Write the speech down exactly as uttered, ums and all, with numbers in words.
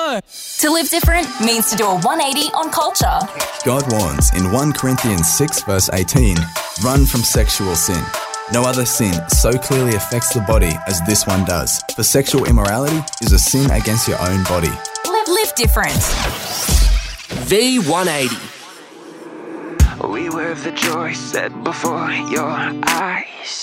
go. To live different means to do a one eighty on culture. God warns in First Corinthians six verse eighteen, run from sexual sin. No other sin so clearly affects the body as this one does. For sexual immorality is a sin against your own body. Live, live different. V one eighty. We were the joy set before your eyes.